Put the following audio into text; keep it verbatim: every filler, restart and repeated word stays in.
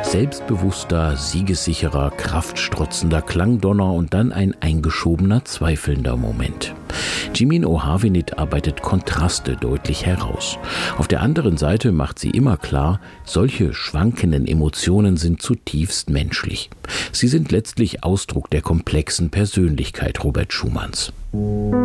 Selbstbewusster, siegessicherer, kraftstrotzender Klangdonner und dann ein eingeschobener, zweifelnder Moment. Jimin O'Havenit arbeitet Kontraste deutlich heraus. Auf der anderen Seite macht sie immer klar, solche schwankenden Emotionen sind zutiefst menschlich. Sie sind letztlich Ausdruck der komplexen Persönlichkeit Robert Schumanns.